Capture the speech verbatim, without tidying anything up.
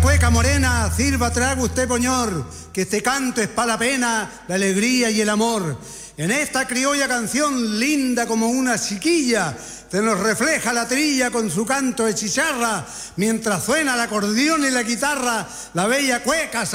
cueca morena, sirva trago usted, poñor, que este canto es pa' la pena, la alegría y el amor. En esta criolla canción, linda como una chiquilla, se nos refleja la trilla con su canto de chicharra, mientras suena el acordeón y la guitarra, la bella cueca